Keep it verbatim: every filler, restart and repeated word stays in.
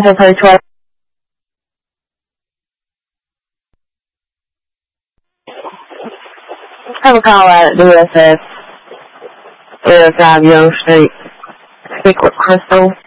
Contemporary twice. Have a call out at D S S, three oh five Young Street. Speak with Crystal.